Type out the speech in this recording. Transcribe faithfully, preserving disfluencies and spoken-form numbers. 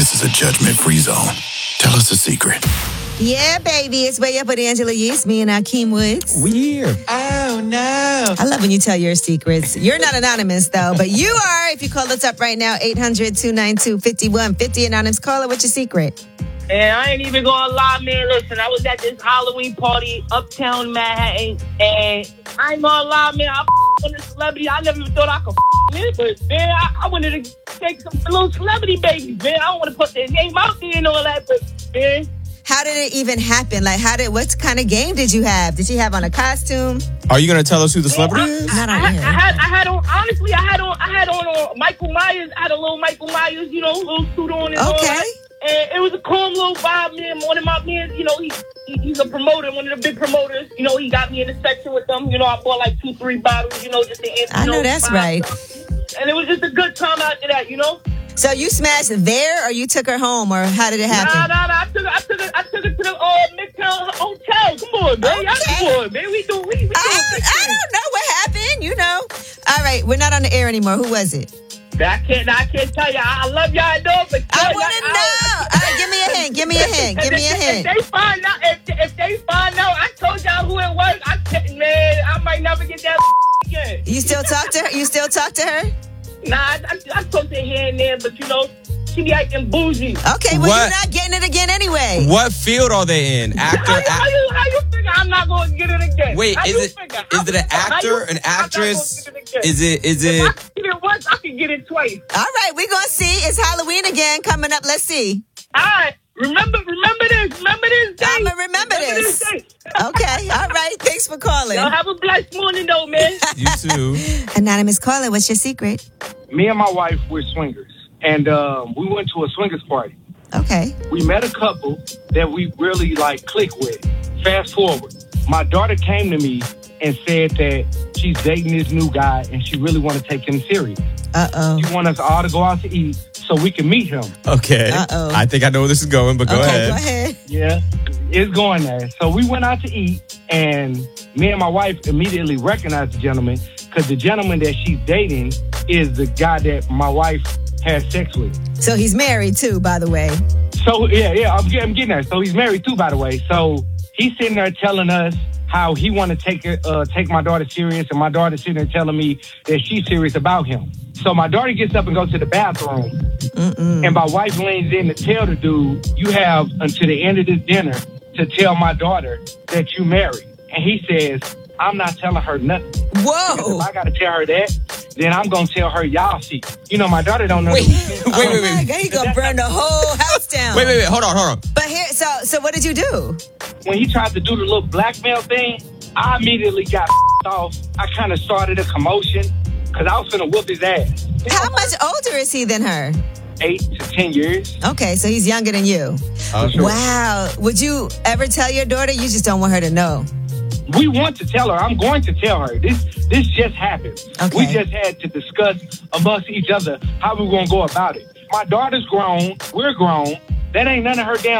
This is a judgment-free zone. Tell us a secret. Yeah, baby. It's Way Up with Angela Yee. Me and Akeem Woods. Weird. Oh, no. I love when you tell your secrets. You're not anonymous, though, but you are. If you call us up right now, eight hundred, two nine two, five one five zero. Anonymous caller, what's your secret? And I ain't even gonna lie, man. Listen, I was at this Halloween party uptown Manhattan, and I ain't gonna lie, man. I f- on a celebrity. I never even thought I could f- it, but man, I, I wanted to take some little celebrity babies, man. I don't want to put their name out there and all that, but man. How did it even happen? Like, how did, what kind of game did you have? Did you have on a costume? Are you going to tell us who the celebrity I, is? I, Not on I, here. I had, I had on, honestly, I had on, I had on uh, Michael Myers. I had a little Michael Myers, you know, little suit on and all Okay. that. And it was a calm little vibe, man. One of my men, you know, he, he he's a promoter, one of the big promoters. You know, he got me in the section with them. You know, I bought like two, three bottles, you know, just to answer. I know that's right. And it was just a good time after that, you know. So you smashed there, or you took her home, or how did it happen? Nah, nah, nah. I took, I took, it, I took it to the uh, Midtown Hotel. Come on, man. Okay. Y'all come on, man. We do, we, we do. I, I don't know what happened, you know. All right, we're not on the air anymore. Who was it? I can't, I can't tell you. I, I love y'all, I know, but I want to know. All right, give me a hint. Give me a hint. Give me a hint. If they find out, if, if they find out, I told y'all who it was. I can't, man, I might never get that again. You still talk to her? You still talk to her? Nah, I, I, I talk to her here and there, but you know, she be acting bougie. Okay, well, What? you're not getting it again anyway. What field are they in? Actor? How you, act- how you, how you figure I'm not going to get it again? Wait, How is you it figure? is How it an you- how actor, you- an I'm not actress? gonna get it again. Is it is If it? I can get it once, I can get it twice. All right, we're going to see. It's Halloween again coming up. Let's see. All right, remember, remember this, remember this day. I'ma remember this. day. Okay, all right. Thanks for calling. Y'all have a blessed morning, though, man. You too. Anonymous caller, what's your secret? Me and my wife were swingers, and um, we went to a swingers party. Okay. We met a couple that we really like click with. Fast forward, my daughter came to me and said that she's dating this new guy and she really want to take him serious. Uh-oh. She want us all to go out to eat so we can meet him. Okay. Uh-oh. I think I know where this is going, but go okay, ahead. go ahead. Yeah, it's going there. So we went out to eat, and me and my wife immediately recognized the gentleman because the gentleman that she's dating is the guy that my wife had sex with. So he's married too, by the way. So, yeah, yeah, I'm, get- I'm getting there. So he's married too, by the way. So he's sitting there telling us how he want to take it, uh, take my daughter serious, and my daughter sitting there telling me that she's serious about him. So my daughter gets up and goes to the bathroom, Mm-mm. and my wife leans in to tell the dude, you have until the end of this dinner to tell my daughter that you married. And he says, I'm not telling her nothing. Whoa. If I got to tell her that, then I'm going to tell her y'all see. You know, my daughter don't know. Wait, the- wait, wait, Oh my wait. God, he gonna burn the whole house down. Wait, wait, wait. Hold on, hold on. But here, so so what did you do? When he tried to do the little blackmail thing, I immediately got off. I kind of started a commotion because I was finna whoop his ass. How much older is he than her? Eight to ten years. Okay, so he's younger than you. Oh, sure. Wow. Would you ever tell your daughter? You just don't want her to know. We want to tell her. I'm going to tell her. This this just happened. Okay. We just had to discuss amongst each other how we going to go about it. My daughter's grown. We're grown. That ain't none of her damn